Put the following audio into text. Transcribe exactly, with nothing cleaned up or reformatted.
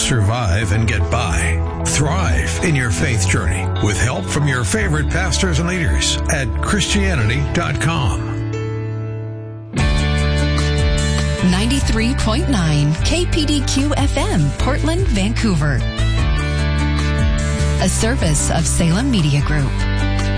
survive and get by. Thrive in your faith journey with help from your favorite pastors and leaders at Christianity dot com. ninety-three point nine K P D Q F M, Portland, Vancouver. A service of Salem Media Group.